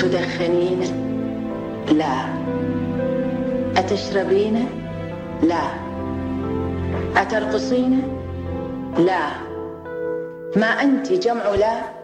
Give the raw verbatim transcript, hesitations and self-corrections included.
أتدخنين؟ لا. أتشربين؟ لا. أترقصين؟ لا. ما أنت جمع لا